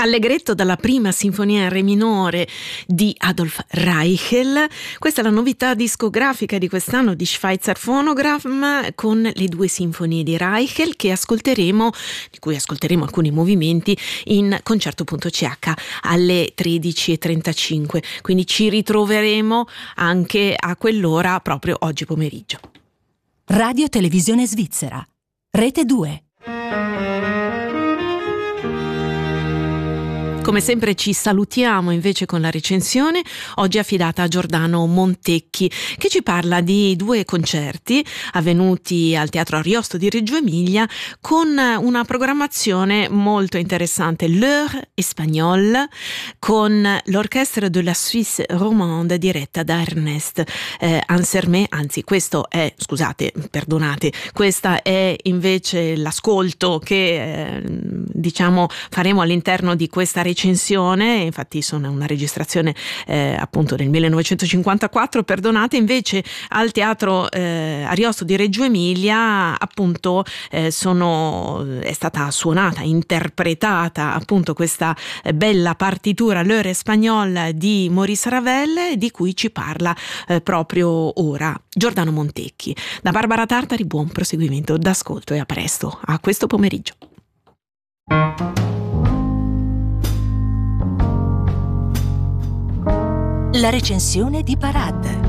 Allegretto dalla prima sinfonia in re minore di Adolf Reichel. Questa è la novità discografica di quest'anno di Schweitzer Phonogram, con le due sinfonie di Reichel di cui ascolteremo alcuni movimenti in concerto.ch alle 13:35. Quindi ci ritroveremo anche a quell'ora proprio oggi pomeriggio. Radio Televisione Svizzera, Rete 2. Come sempre ci salutiamo invece con la recensione, oggi affidata a Giordano Montecchi, che ci parla di due concerti avvenuti al Teatro Ariosto di Reggio Emilia con una programmazione molto interessante. L'Heure Espagnole con l'Orchestre de la Suisse Romande diretta da Ernest Ansermet, anzi questa è invece l'ascolto che faremo all'interno di questa recensione. Infatti sono una registrazione appunto del 1954, invece al Teatro Ariosto di Reggio Emilia appunto è stata suonata, interpretata appunto questa bella partitura L'Heure Espagnole di Maurice Ravel, di cui ci parla proprio ora Giordano Montecchi. Da Barbara Tartari buon proseguimento d'ascolto e a presto, a questo pomeriggio. La recensione di Parade.